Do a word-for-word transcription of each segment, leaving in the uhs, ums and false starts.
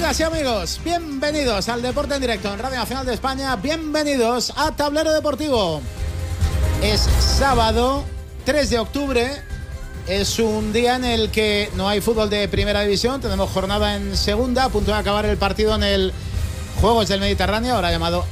Amigas y amigos, bienvenidos al Deporte en Directo en Radio Nacional de España. Bienvenidos a Tablero Deportivo. Es sábado tres de octubre. Es un día en el que no hay fútbol de primera división. Tenemos jornada en segunda. A punto de acabar el partido en el Juegos del Mediterráneo, ahora llamado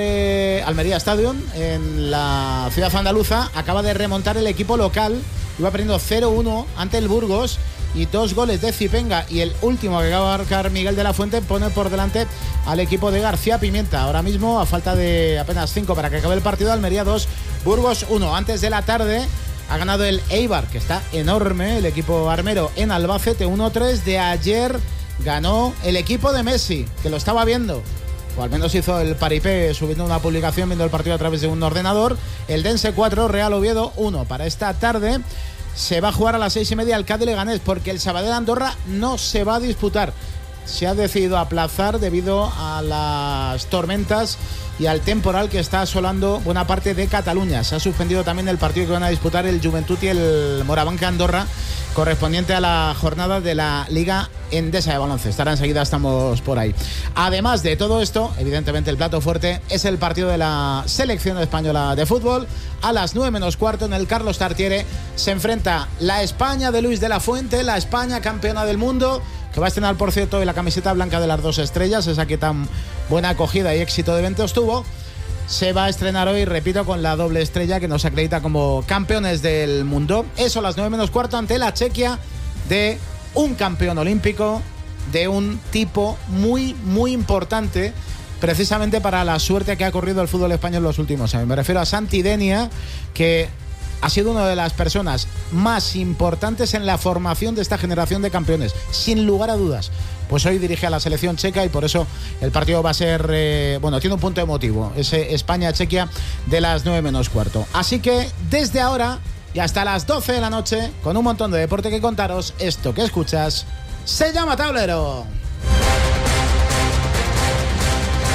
R Almería Stadium, en la ciudad andaluza. Acaba de remontar el equipo local. Iba perdiendo cero uno ante el Burgos. Y dos goles de Zipenga y el último que acaba de marcar Miguel de la Fuente pone por delante al equipo de García Pimienta. Ahora mismo, a falta de apenas cinco para que acabe el partido, Almería dos, Burgos uno. Antes de la tarde ha ganado el Eibar, que está enorme, el equipo armero en Albacete uno tres. De ayer ganó el equipo de Messi, que lo estaba viendo, o al menos hizo el paripé subiendo una publicación, viendo el partido a través de un ordenador. El Dense cuatro, Real Oviedo uno. Para esta tarde se va a jugar a las seis y media el Cádiz Leganés, porque el Sabadell Andorra no se va a disputar. Se ha decidido aplazar debido a las tormentas y al temporal que está asolando buena parte de Cataluña. Se ha suspendido también el partido que van a disputar el Joventut y el Morabanca Andorra, correspondiente a la jornada de la Liga Endesa de Baloncesto. Estará enseguida, estamos por ahí. Además de todo esto, evidentemente el plato fuerte es el partido de la selección española de fútbol. A las nueve menos cuarto en el Carlos Tartiere se enfrenta la España de Luis de la Fuente, la España campeona del mundo, que va a estrenar, por cierto, hoy la camiseta blanca de las dos estrellas, esa que tan buena acogida y éxito de ventas tuvo. Se va a estrenar hoy, repito, con la doble estrella que nos acredita como campeones del mundo. Eso a las nueve menos cuarto ante la Chequia de un campeón olímpico, de un tipo muy, muy importante, precisamente para la suerte que ha corrido el fútbol español en los últimos años. Me refiero a Santi Denia, que ha sido una de las personas más importantes en la formación de esta generación de campeones, sin lugar a dudas. Pues hoy dirige a la selección checa y por eso el partido va a ser, eh, bueno, tiene un punto emotivo, ese España-Chequia de las nueve menos cuarto. Así que desde ahora y hasta las doce de la noche, con un montón de deporte que contaros, esto que escuchas se llama Tablero.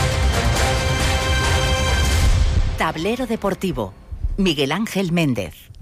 Tablero Deportivo, Miguel Ángel Méndez.